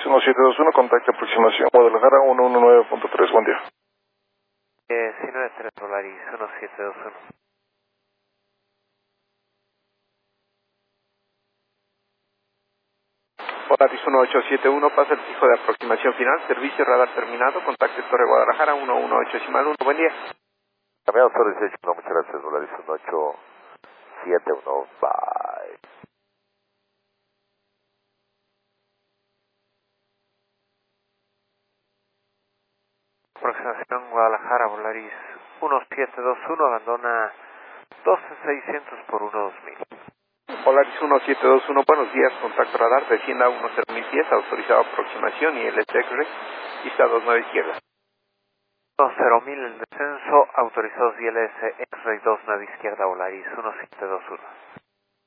1721, contacto aproximación, Guadalajara 119.3, buen día. 193 Volaris 1721. Volaris 1871, pasa el fijo de aproximación final, servicio radar terminado, contacto Torre Guadalajara 118.1, buen día. Cambiado Torre 18, muchas gracias, Volaris 1871, bye. Aproximación Guadalajara, Volaris 1721, abandona 12600 por 12000. Volaris 1721, buenos días, contacto radar, descienda a 10.000 pies, autorizado aproximación y LTX, pista 29 izquierda. 20.000 en descenso, autorizados ILS X-Ray 29 izquierda, Volaris 1721.